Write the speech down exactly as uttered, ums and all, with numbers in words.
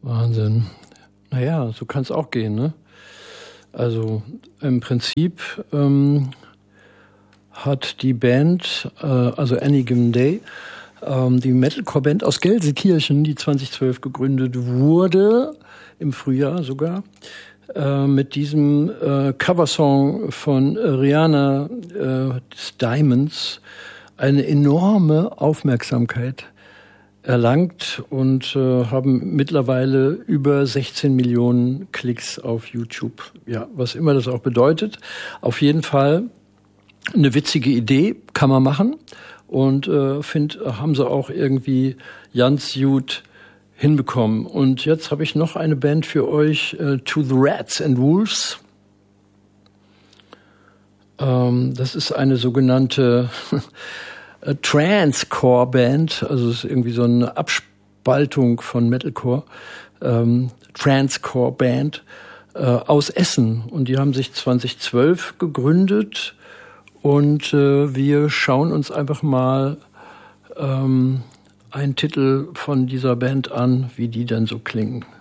Wahnsinn. Naja, so kann es auch gehen, ne? Also im Prinzip ähm, hat die Band, äh, also Any Given Day, ähm, die Metalcore-Band aus Gelsenkirchen, die zweitausendzwölf gegründet wurde, im Frühjahr sogar, äh, mit diesem äh, Coversong von Rihanna, äh, des Diamonds, eine enorme Aufmerksamkeit erlangt und äh, haben mittlerweile über sechzehn Millionen Klicks auf YouTube. Ja, was immer das auch bedeutet. Auf jeden Fall eine witzige Idee, kann man machen. Und äh, finde, haben sie auch irgendwie ganz gut hinbekommen. Und jetzt habe ich noch eine Band für euch, äh, To the Rats and Wolves. Ähm, das ist eine sogenannte Trance-Core-Band, also es ist irgendwie so eine Abspaltung von Metalcore, ähm, Trance-Core-Band äh, aus Essen. Und die haben sich zweitausendzwölf gegründet und äh, wir schauen uns einfach mal ähm, einen Titel von dieser Band an, wie die dann so klingen.